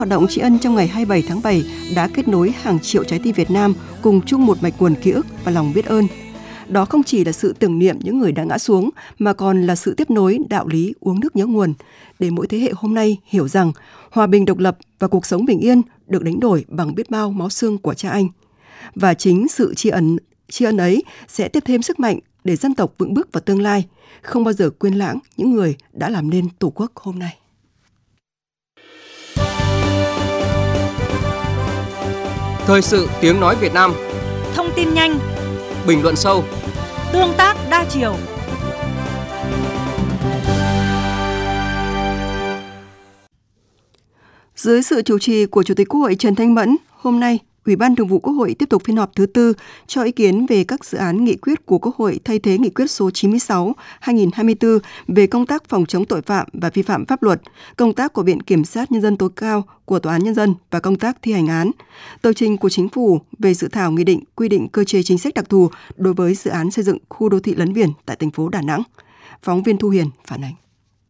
Hoạt động tri ân trong ngày 27 tháng 7 đã kết nối hàng triệu trái tim Việt Nam cùng chung một mạch nguồn ký ức và lòng biết ơn. Đó không chỉ là sự tưởng niệm những người đã ngã xuống, mà còn là sự tiếp nối đạo lý uống nước nhớ nguồn, để mỗi thế hệ hôm nay hiểu rằng hòa bình độc lập và cuộc sống bình yên được đánh đổi bằng biết bao máu xương của cha anh. Và chính sự tri ân ấy sẽ tiếp thêm sức mạnh để dân tộc vững bước vào tương lai, không bao giờ quên lãng những người đã làm nên Tổ quốc hôm nay. Thời sự tiếng nói Việt Nam. Thông tin nhanh, bình luận sâu, tương tác đa chiều. Dưới sự chủ trì của Chủ tịch Quốc hội Trần Thanh Mẫn, hôm nay, Ủy ban Thường vụ Quốc hội tiếp tục phiên họp thứ 4 cho ý kiến về các dự án nghị quyết của Quốc hội thay thế nghị quyết số 96/2024 về công tác phòng chống tội phạm và vi phạm pháp luật, công tác của Viện Kiểm sát Nhân dân tối cao, của Tòa án Nhân dân và công tác thi hành án, tờ trình của Chính phủ về dự thảo nghị định quy định cơ chế chính sách đặc thù đối với dự án xây dựng khu đô thị lấn biển tại thành phố Đà Nẵng. Phóng viên Thu Hiền phản ánh.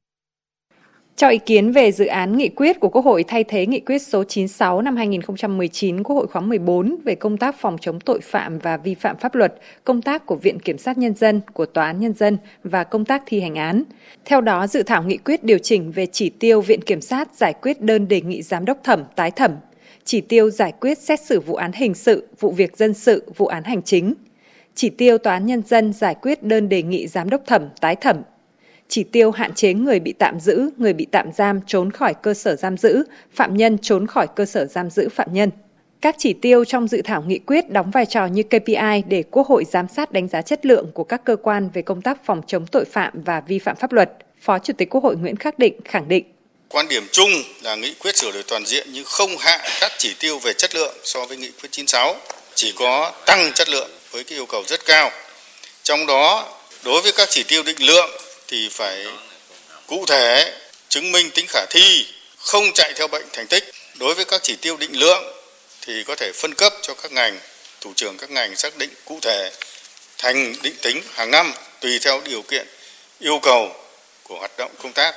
Cho ý kiến về dự án nghị quyết của Quốc hội thay thế nghị quyết số 96 năm 2019 Quốc hội khóa 14 về công tác phòng chống tội phạm và vi phạm pháp luật, công tác của Viện Kiểm sát Nhân dân, của Tòa án Nhân dân và công tác thi hành án. Theo đó, dự thảo nghị quyết điều chỉnh về chỉ tiêu Viện Kiểm sát giải quyết đơn đề nghị giám đốc thẩm tái thẩm, chỉ tiêu giải quyết xét xử vụ án hình sự, vụ việc dân sự, vụ án hành chính, chỉ tiêu Tòa án Nhân dân giải quyết đơn đề nghị giám đốc thẩm tái thẩm, chỉ tiêu hạn chế người bị tạm giữ, người bị tạm giam trốn khỏi cơ sở giam giữ, phạm nhân trốn khỏi cơ sở giam giữ phạm nhân. Các chỉ tiêu trong dự thảo nghị quyết đóng vai trò như KPI để Quốc hội giám sát đánh giá chất lượng của các cơ quan về công tác phòng chống tội phạm và vi phạm pháp luật. Phó Chủ tịch Quốc hội Nguyễn Khắc Định khẳng định. Quan điểm chung là nghị quyết sửa đổi toàn diện nhưng không hạ các chỉ tiêu về chất lượng so với nghị quyết 96, chỉ có tăng chất lượng với cái yêu cầu rất cao. Trong đó, đối với các chỉ tiêu định lượng thì phải cụ thể, chứng minh tính khả thi, không chạy theo bệnh thành tích. Đối với các chỉ tiêu định lượng thì có thể phân cấp cho các ngành, thủ trưởng các ngành xác định cụ thể thành định tính hàng năm tùy theo điều kiện yêu cầu của hoạt động công tác.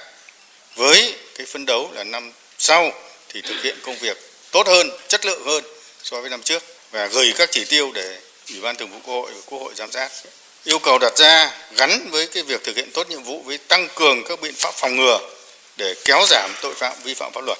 Với cái phấn đấu là năm sau thì thực hiện công việc tốt hơn, chất lượng hơn so với năm trước và gửi các chỉ tiêu để Ủy ban Thường vụ Quốc hội và Quốc hội giám sát. Yêu cầu đặt ra gắn với cái việc thực hiện tốt nhiệm vụ với tăng cường các biện pháp phòng ngừa để kéo giảm tội phạm vi phạm pháp luật.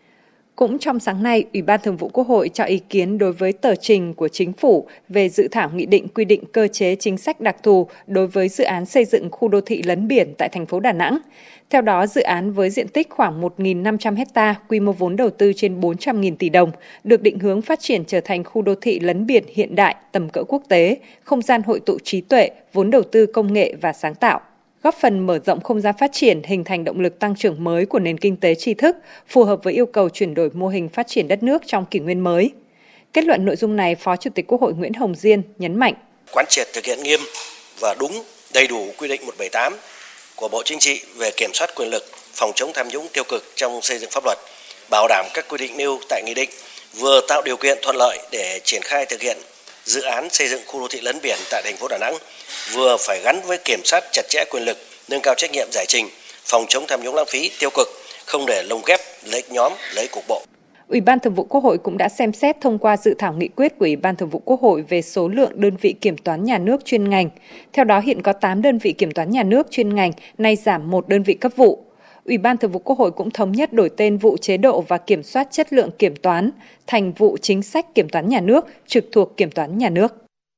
Cũng trong sáng nay, Ủy ban Thường vụ Quốc hội cho ý kiến đối với tờ trình của Chính phủ về dự thảo nghị định quy định cơ chế chính sách đặc thù đối với dự án xây dựng khu đô thị lấn biển tại thành phố Đà Nẵng. Theo đó, dự án với diện tích khoảng 1.500 ha, quy mô vốn đầu tư trên 400.000 tỷ đồng, được định hướng phát triển trở thành khu đô thị lấn biển hiện đại, tầm cỡ quốc tế, không gian hội tụ trí tuệ, vốn đầu tư công nghệ và sáng tạo, góp phần mở rộng không gian phát triển, hình thành động lực tăng trưởng mới của nền kinh tế tri thức, phù hợp với yêu cầu chuyển đổi mô hình phát triển đất nước trong kỷ nguyên mới. Kết luận nội dung này, Phó Chủ tịch Quốc hội Nguyễn Hồng Diên nhấn mạnh. Quán triệt thực hiện nghiêm và đúng, đầy đủ quy định 178 của Bộ Chính trị về kiểm soát quyền lực, phòng chống tham nhũng tiêu cực trong xây dựng pháp luật, bảo đảm các quy định nêu tại nghị định, vừa tạo điều kiện thuận lợi để triển khai thực hiện dự án xây dựng khu đô thị lấn biển tại thành phố Đà Nẵng, vừa phải gắn với kiểm soát chặt chẽ quyền lực, nâng cao trách nhiệm giải trình, phòng chống tham nhũng lãng phí tiêu cực, không để lồng ghép lợi ích nhóm, lợi ích cục bộ. Ủy ban Thường vụ Quốc hội cũng đã xem xét thông qua dự thảo nghị quyết của Ủy ban Thường vụ Quốc hội về số lượng đơn vị kiểm toán nhà nước chuyên ngành. Theo đó, hiện có 8 đơn vị kiểm toán nhà nước chuyên ngành, nay giảm 1 đơn vị cấp vụ. Ủy ban Thường vụ Quốc hội cũng thống nhất đổi tên vụ chế độ và kiểm soát chất lượng kiểm toán thành vụ chính sách kiểm toán nhà nước trực thuộc kiểm toán nhà nước.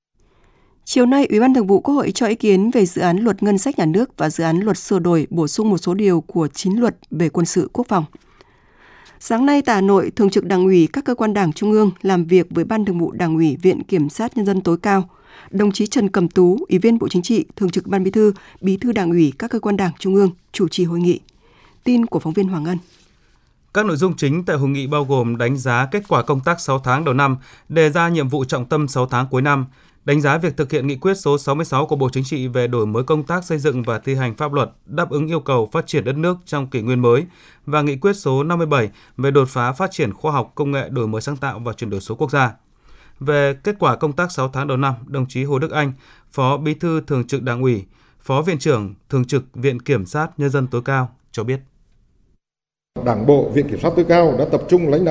Chiều nay, Ủy ban Thường vụ Quốc hội cho ý kiến về dự án luật ngân sách nhà nước và dự án luật sửa đổi bổ sung một số điều của 9 luật về quân sự quốc phòng. Sáng nay tại Hà Nội, Thường trực Đảng ủy các cơ quan Đảng Trung ương làm việc với Ban Thường vụ Đảng ủy Viện Kiểm sát Nhân dân tối cao. Đồng chí Trần Cẩm Tú, Ủy viên Bộ Chính trị, Thường trực Ban Bí thư, Bí thư Đảng ủy các cơ quan Đảng Trung ương chủ trì hội nghị. Tin của phóng viên Hoàng Ngân. Các nội dung chính tại hội nghị bao gồm đánh giá kết quả công tác 6 tháng đầu năm, đề ra nhiệm vụ trọng tâm 6 tháng cuối năm, đánh giá việc thực hiện nghị quyết số 66 của Bộ Chính trị về đổi mới công tác xây dựng và thi hành pháp luật đáp ứng yêu cầu phát triển đất nước trong kỷ nguyên mới và nghị quyết số 57 về đột phá phát triển khoa học công nghệ, đổi mới sáng tạo và chuyển đổi số quốc gia. Về kết quả công tác 6 tháng đầu năm, đồng chí Hồ Đức Anh, Phó Bí thư Thường trực Đảng ủy, Phó Viện trưởng Thường trực Viện Kiểm sát Nhân dân tối cao cho biết. Đảng bộ, Viện Kiểm sát tối cao đã tập trung lãnh đạo